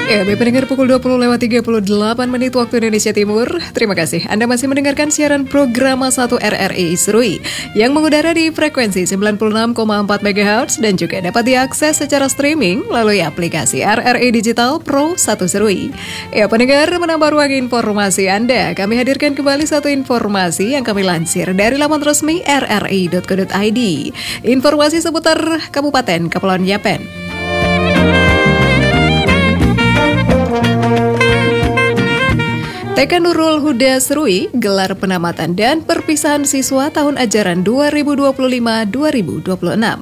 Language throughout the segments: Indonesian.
Ya, pendengar pukul 20:38 waktu Indonesia Timur. Terima kasih Anda masih mendengarkan siaran program 1 RRI Serui yang mengudara di frekuensi 96,4 MHz dan juga dapat diakses secara streaming melalui aplikasi RRI Digital Pro 1 Serui. Ya, pendengar, menambah ruang informasi Anda, kami hadirkan kembali satu informasi yang kami lansir dari laman resmi rri.co.id. Informasi seputar Kabupaten Kepulauan Yapen. TK Nurul Huda Serui gelar penamatan dan perpisahan siswa tahun ajaran 2025-2026.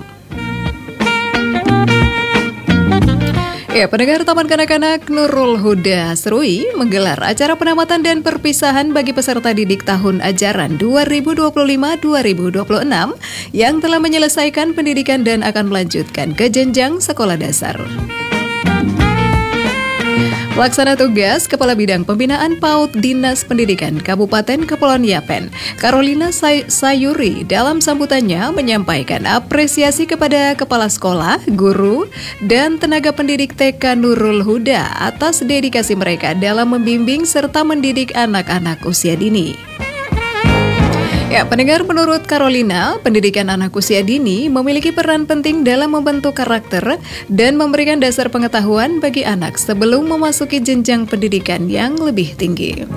Ya, pendengar, Taman Kanak-kanak Nurul Huda Serui menggelar acara penamatan dan perpisahan bagi peserta didik tahun ajaran 2025-2026 yang telah menyelesaikan pendidikan dan akan melanjutkan ke jenjang sekolah dasar. Pelaksana tugas Kepala Bidang Pembinaan PAUD Dinas Pendidikan Kabupaten Kepulauan Yapen, Carolina Sayuri, dalam sambutannya menyampaikan apresiasi kepada kepala sekolah, guru, dan tenaga pendidik TK Nurul Huda atas dedikasi mereka dalam membimbing serta mendidik anak-anak usia dini. Ya, pendengar, menurut Carolina, pendidikan anak usia dini memiliki peran penting dalam membentuk karakter dan memberikan dasar pengetahuan bagi anak sebelum memasuki jenjang pendidikan yang lebih tinggi.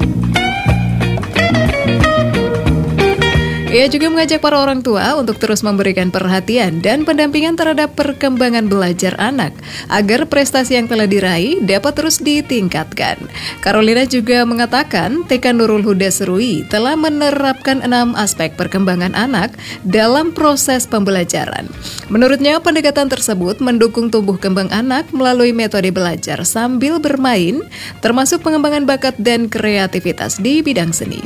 Ia juga mengajak para orang tua untuk terus memberikan perhatian dan pendampingan terhadap perkembangan belajar anak agar prestasi yang telah diraih dapat terus ditingkatkan. Carolina juga mengatakan TK Nurul Huda Serui telah menerapkan 6 aspek perkembangan anak dalam proses pembelajaran. Menurutnya, pendekatan tersebut mendukung tumbuh kembang anak melalui metode belajar sambil bermain, termasuk pengembangan bakat dan kreativitas di bidang seni.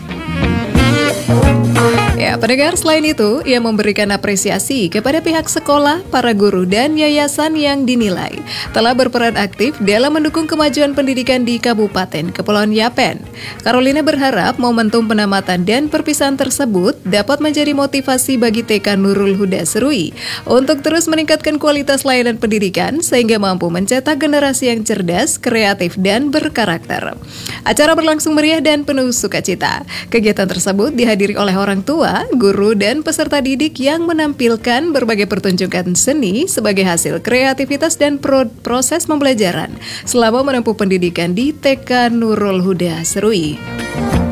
Ya, pendengar, selain itu, ia memberikan apresiasi kepada pihak sekolah, para guru, dan yayasan yang dinilai telah berperan aktif dalam mendukung kemajuan pendidikan di Kabupaten Kepulauan Yapen. Carolina berharap momentum penamatan dan perpisahan tersebut dapat menjadi motivasi bagi TK Nurul Huda Serui untuk terus meningkatkan kualitas layanan pendidikan sehingga mampu mencetak generasi yang cerdas, kreatif, dan berkarakter. Acara berlangsung meriah dan penuh sukacita. Kegiatan tersebut dihadiri oleh orang tua, guru, dan peserta didik yang menampilkan berbagai pertunjukan seni sebagai hasil kreativitas dan proses pembelajaran selama menempuh pendidikan di TK Nurul Huda Serui.